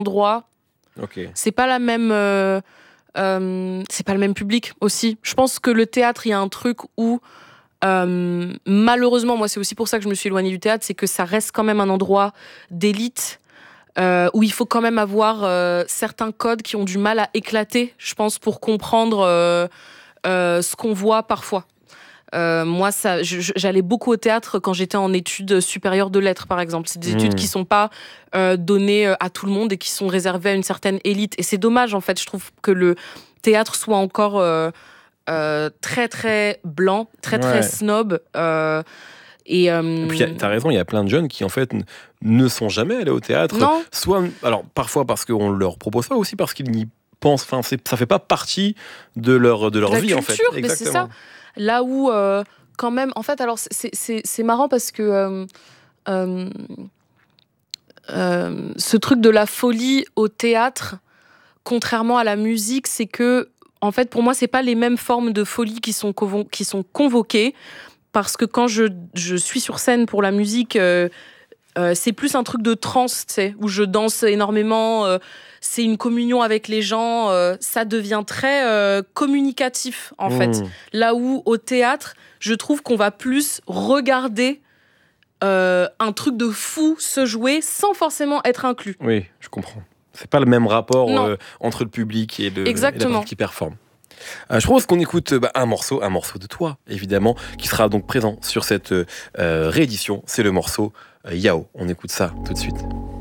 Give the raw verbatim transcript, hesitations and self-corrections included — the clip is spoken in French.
endroit. Ok. C'est pas la même, euh, euh, c'est pas le même public aussi. Je pense que le théâtre, il y a un truc où euh, malheureusement, moi, c'est aussi pour ça que je me suis éloignée du théâtre, c'est que ça reste quand même un endroit d'élite. Euh, où il faut quand même avoir euh, certains codes qui ont du mal à éclater, je pense, pour comprendre euh, euh, ce qu'on voit parfois. Euh, moi, ça, je, j'allais beaucoup au théâtre quand j'étais en études supérieures de lettres, par exemple. C'est des mmh. études qui sont pas euh, données à tout le monde et qui sont réservées à une certaine élite. Et c'est dommage, en fait. Je trouve que le théâtre soit encore euh, euh, très, très blanc, très, ouais. très snob. Euh, Et, euh... et puis, t'as raison, il y a plein de jeunes qui, en fait, n- ne sont jamais allés au théâtre. Non. Soit, alors, parfois parce qu'on leur propose ça, aussi parce qu'ils n'y pensent. Enfin, c'est, ça fait pas partie de leur, de leur la vie, culture, en fait. Mais Exactement. c'est ça. Là où, euh, quand même, en fait, alors, c'est, c'est, c'est marrant parce que euh, euh, euh, ce truc de la folie au théâtre, contrairement à la musique, c'est que, en fait, pour moi, c'est pas les mêmes formes de folie qui sont, convo- qui sont convoquées. Parce que quand je, je suis sur scène pour la musique, euh, euh, c'est plus un truc de trance, tu sais, où je danse énormément, euh, c'est une communion avec les gens, euh, ça devient très euh, communicatif, en mmh. fait. Là où, au théâtre, je trouve qu'on va plus regarder euh, un truc de fou se jouer sans forcément être inclus. Oui, je comprends. C'est pas le même rapport euh, entre le public et, le, et la personne qui performe. Euh, je propose qu'on écoute bah, un morceau, un morceau de toi, évidemment, qui sera donc présent sur cette euh, réédition. C'est le morceau euh, Yao. On écoute ça tout de suite.